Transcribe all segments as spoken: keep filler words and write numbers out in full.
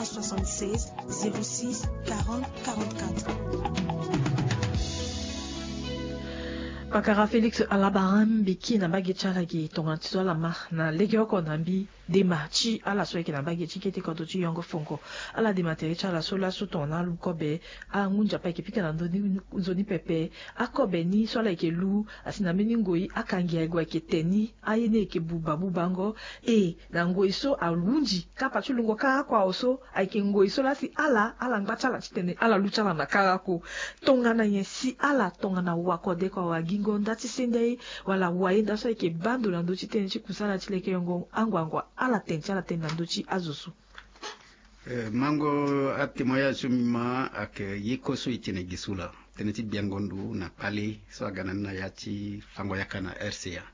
soixante-seize zéro six quarante quarante-quatre. Pakara Félix Alabaram biki na bagi charagi tongantiso la ma na legio ko nambi de machi ala so ke na bagi chikete ko tochi yongo fonko ala de materi chala so la so tona lu ko be a ngunja pa ke pika na ndoni zoni pepe akobe ni so la ke lu asina meningoi akangi agwa ke teni ayene ke buba bubango e na ngoi so alunji kapa chulungo ka kwa oso aike ngoi so la si ala ala ngbacha chitene ala luchala na karako tongana yesi ala tongana wako de ko wagi ngonda tisende wala waenda so ke bando na ndochi tene chikusala chileke yongo angwangwa ala tenchala tena ndochi azusu eh, mango atimoya sumima ak yikoso itene gisula tene ti biangondu na pali so agana na yachi fango yakana R C A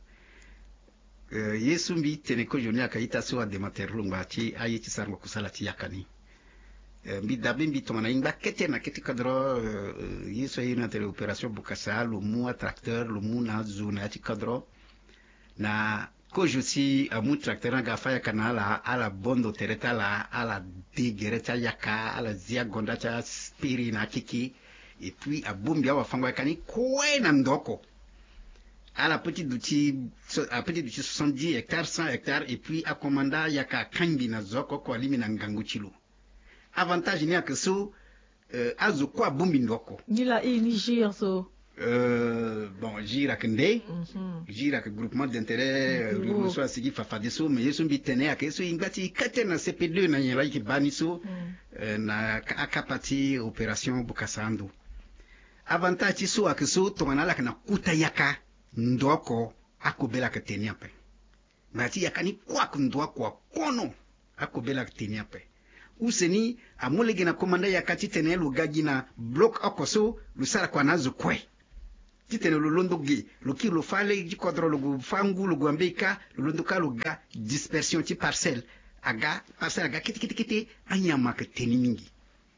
eh, yesu mbi tene ko joni akaita so adematerlunga ti ayichi sarmo kusala ti yakani mbi dabe mbi tongana inga kete na kete kadro uh, yeso yina tele operation bukasa lo mu tracteur lo mu na zona ti kadro na ko josi amu tracteur na gafa ya kanala ala bondo tereta la ala digereta yaka ala zia gonda cha spiri na kiki et puis abumbi awa fango yakani kwe na ndoko ala petit duti a petit duti soixante-dix hectares cent hectares et puis a commanda yaka kangi na zoko ko alimi na ngangu chilo avantage ni akeso euh, azo kwa bumbi ndoko nila i ni jir so euh, bon jira kende mm -hmm. jira ke groupement d'intérêt mm -hmm. so asigi fafade so mais yeso mbitene akeso ingati katena C P deux na yela ki baniso mm. euh, na akapati opération bukasando avantage so akeso tongana la kana kuta yaka ndoko akobela ke tenia pe ngati yakani kwa ndoko kono akobela ke tenia pe useni amolege na komanda ya kati tene lugagi na block akoso lusara kwa nazo kwe titene lolondo ge loki lo fale ji kodro lugu fangu lugu ambeka lolondo ka luga dispersion ti parcelle aga parcelle aga kiti kiti kiti anyama ke teni mingi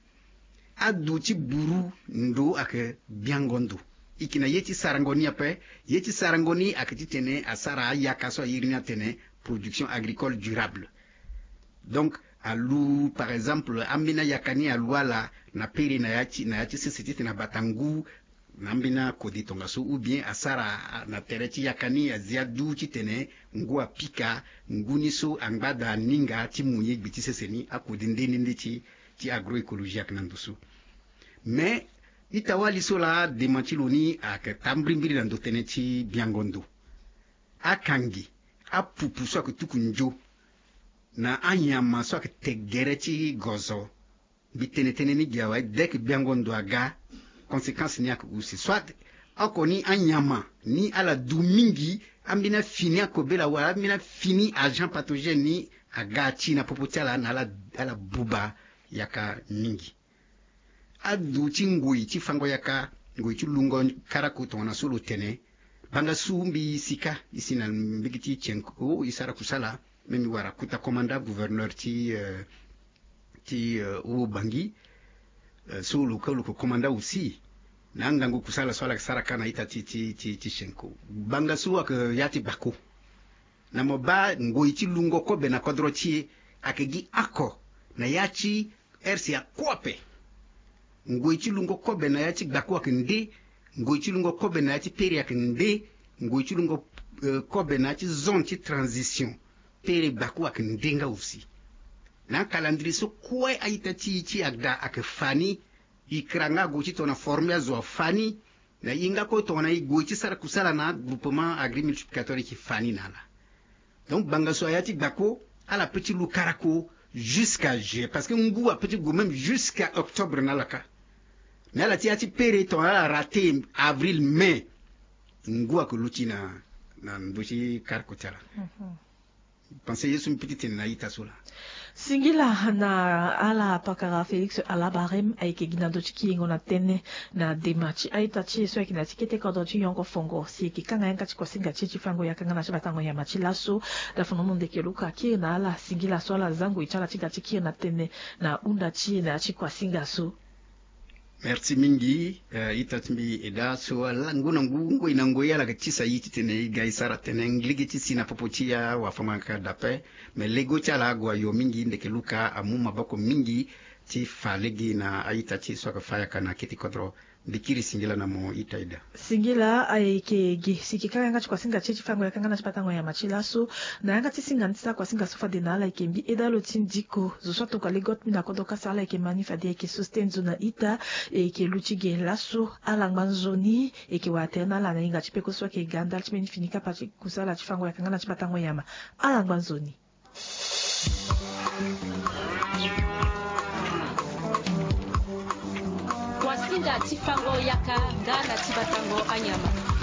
adu ti buru ndo ake biangondo ikina yeti sarangoni ape yeti sarangoni akiti tene asara ya kaso yirina tene production agricole durable donc alu par exemple ambina yakani aluala na peri na yachi na yachi sisiti na batangu nambina koditonga so ou bien asara na tereti yakani azia duchi tene ngua pika nguni so angbada ninga ti munye gbiti seseni akodinde nditi ti agroecologie aknandusu mais itawali sola de manchiloni ak tambrimbiri na ndotene ti biangondo akangi apupu so akutukunjo na anyama so ke tegereti gozo bitene tene ni giawa dek biangondo aga conséquence ni akusi soit akoni anyama ni ala dumingi ambina fini akobela wala ambina fini agent pathogène ni aga china popotala na ala ala buba yaka mingi adu chingui chifango yaka ngui chulungo karako tona solo tene banga sumbi sika isina mbigiti chenko isara kusala memi wara kuta komanda gouverneur ti uh, ti uh, o bangi uh, so luka luka komanda aussi nanga ngo kusala swala sara kana ita ti ti ti, ti shenko banga so ak yati bako na moba ngo iti lungo ko be na kodro ti akegi ako na yachi ersi ya kope ngo iti lungo ko be na yachi bako akende ngo iti lungo ko be na yachi peri akende ngo iti lungo uh, ko be na yachi zone ti transition pere baku ak ndenga aussi na calendrier so kwe aita ti ti agda ak fani ikranga go ti tona forme azo fani na inga ko tona i go ti sara kusala na groupement agri-multiplicateur ki fani nala donc banga so ayati bako ala petit lukarako jusqu'à juillet parce que ngu a petit go même jusqu'à octobre nalaka nala ti ati pere tona la raté avril mai ngu ak lutina na ndochi karkotala mm -hmm. Pensez yesu mpitite na ita sola singila na ala pakara Felix Alabarem aike ginando chikingo na tene na demachi aita chi so kina tikete ko doji yongo fongo si kikanga yanka chiko singa chichi fango yakanga na shibatango ya machilaso da fono monde keluka ki na ala singila so ala zango ichala chiga chiki na tene na unda chi na chikwa singa so Merci mingi uh, itatmbi eda so languna ngungo inangoya la kitisa yiti tene gaisara tene ngligi tisi na popotia wa famaka dape me lego chala gwa yo mingi ndeke luka amuma bako mingi ti falegi na aita ti so ka faya kana kiti kodro bikiri singila na mo itaida singila ai ke ge sikika yanga kwa singa chechi fango yakanga na chipatango ya machilaso na yanga ti singa ntisa kwa singa sofa de na la ikembi eda lo tindiko zo so to ka legot mina kodoka sala ke manifa de ke sustenzo na ita e ke luchige laso ala ngbanzoni e ke watena la na inga chipeko so ke ganda chimeni finika pa kusala chifango yakanga na chipatango yama ala ngbanzoni Wasinda tifango yaka ngana tibatango anyama.